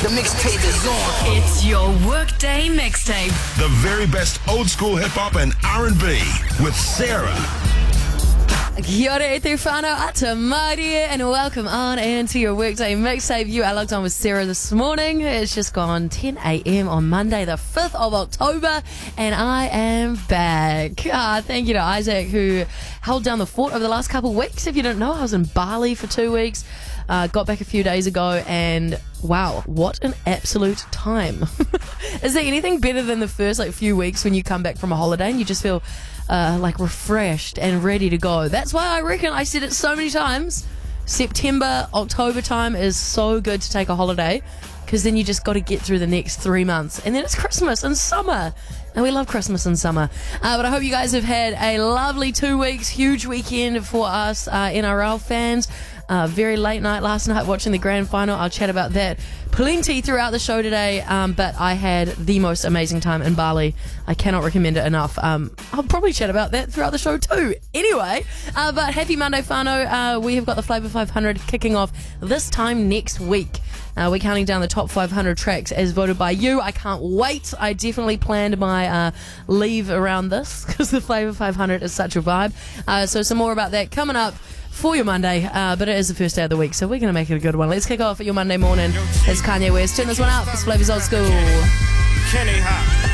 The mixtape is on. It's your workday mixtape. The very best old school hip hop and R&B with Sarah. Kia ora e te whānau atamari, and welcome on into your workday mixtape. You are logged on with Sarah this morning. It's just gone 10 a.m. on Monday, the 5th of October, and I am back. Thank you to Isaac, who held down the fort over the last couple of weeks. If you don't know, I was in Bali for 2 weeks. Got back a few days ago, and wow, what an absolute time. Is there anything better than the first few weeks when you come back from a holiday and you just feel refreshed and ready to go? That's why I reckon, I said it so many times, September, October time is so good to take a holiday, because then you just got to get through the next 3 months, and then it's Christmas and summer, and we love Christmas and summer. But I hope you guys have had a lovely 2 weeks, huge weekend for us NRL fans. Very late night last night watching the grand final. I'll chat about that plenty throughout the show today, but I had the most amazing time in Bali. I cannot recommend it enough. I'll probably chat about that throughout the show too. Anyway, but happy Monday, whānau. We have got the Flavour 500 kicking off this time next week. We're counting down the top 500 tracks as voted by you. I can't wait. I definitely planned my leave around this, because the Flavour 500 is such a vibe. So some more about that coming up for your Monday, but it is the first day of the week, so we're going to make it a good one. Let's kick off at your Monday morning. It's Kanye West. Turn this one up. It's Flavour's Old School. Kenny Hop.